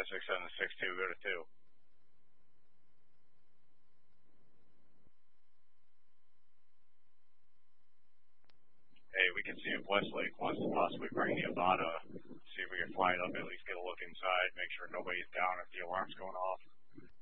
56762, go to 2. Hey, we can see if Westlake wants to possibly bring the Avata. See if we can fly it up, at least get a look inside, make sure nobody's down if the alarm's going off.